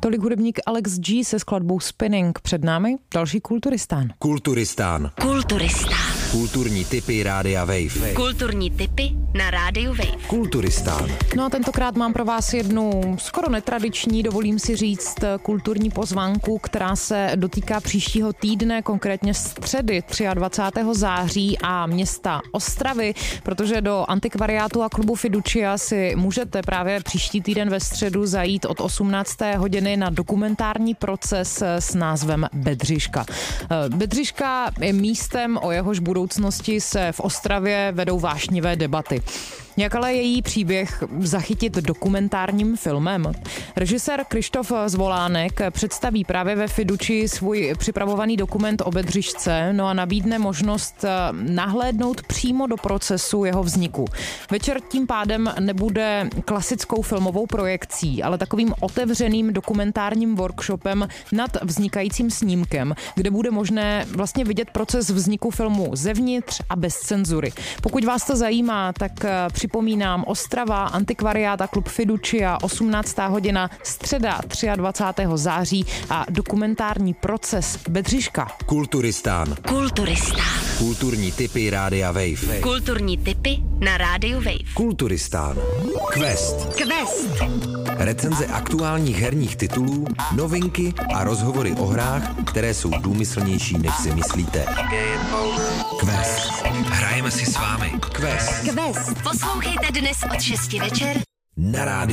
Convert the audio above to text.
Tolik hudebník Alex G se skladbou Spinning. Před námi další Kulturistán. Kulturistán. Kulturní tipy Rádia Wave. Kulturní tipy na Rádiu Wave. Kulturistán. No a tentokrát mám pro vás jednu skoro netradiční, dovolím si říct, kulturní pozvánku, která se dotýká příštího týdne, konkrétně středy 23. září a města Ostravy, protože do antikvariátu a klubu Fiducia si můžete právě příští týden ve středu zajít od 18. hodiny na dokumentární proces s názvem Bedřiška. Bedřiška je místem, o jehož budoucnosti se v Ostravě vedou vášnivé debaty. Jak ale její příběh zachytit dokumentárním filmem? Režisér Krištof Zvolánek představí právě ve Fiducii svůj připravovaný dokument o Bedřišce, no a nabídne možnost nahlédnout přímo do procesu jeho vzniku. Večer tím pádem nebude klasickou filmovou projekcí, ale takovým otevřeným dokumentárním workshopem nad vznikajícím snímkem, kde bude možné vlastně vidět proces vzniku filmu zevnitř a bez cenzury. Pokud vás to zajímá, tak připomínám Ostrava, antikvariát a klub Fiducia, 18. hodina, středa 23. září a dokumentární proces Bedřiška. Kulturistán. Kulturní tipy Rádia Wave. Kulturní tipy na Rádiu Wave. Kulturistán. Quest. Recenze aktuálních herních titulů, novinky a rozhovory o hrách, které jsou důmyslnější, než si myslíte. Quest. Hrajeme si s vámi. Quest. Poslouchejte dnes od 6 večer Na rádiu.